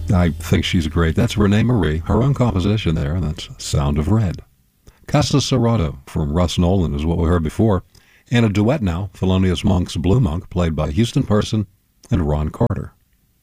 I think she's great. That's Renee Marie, her own composition there, and that's Sound of Red. Casa Cerrado from Russ Nolan is what we heard before, and a duet now, Thelonious Monk's Blue Monk, played by Houston Person and Ron Carter.